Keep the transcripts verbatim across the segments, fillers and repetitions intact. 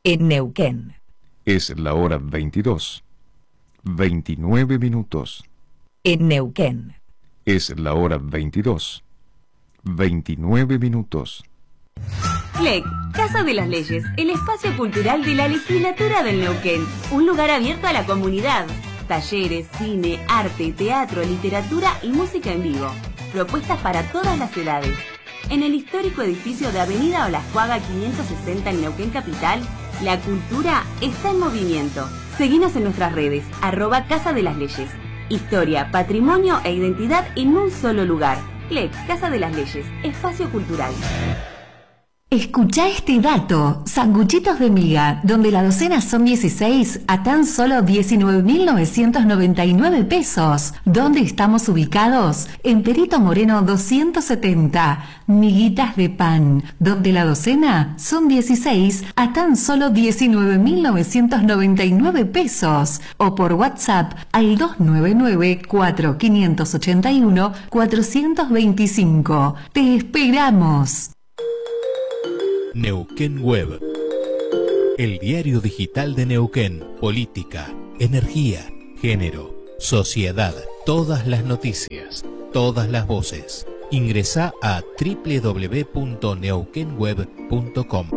en Neuquén. Es la hora veintidós, veintinueve minutos. En Neuquén. Es la hora veintidós, veintinueve minutos. C L E C, Casa de las Leyes, el espacio cultural de la legislatura del Neuquén. Un lugar abierto a la comunidad. Talleres, cine, arte, teatro, literatura y música en vivo. Propuestas para todas las edades. En el histórico edificio de Avenida Olascuaga quinientos sesenta en Neuquén Capital, la cultura está en movimiento. Seguinos en nuestras redes, arroba Casa de las Leyes. Historia, patrimonio e identidad en un solo lugar. C L E C, Casa de las Leyes, espacio cultural. Escucha este dato, sanguchitos de miga, donde la docena son dieciséis a tan solo diecinueve mil novecientos noventa y nueve pesos. ¿Dónde estamos ubicados? En Perito Moreno doscientos setenta, miguitas de pan, donde la docena son dieciséis a tan solo diecinueve mil novecientos noventa y nueve pesos. O por WhatsApp al dos nueve nueve, cuatro cinco ocho uno, cuatro dos cinco. ¡Te esperamos! Neuquén Web, el diario digital de Neuquén. Política, energía, género, sociedad, todas las noticias, todas las voces. Ingresá a doble u doble u doble u punto neuquén web punto com.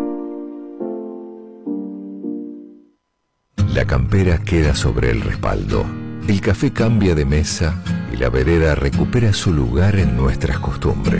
La campera queda sobre el respaldo. El café cambia de mesa y la vereda recupera su lugar en nuestras costumbres.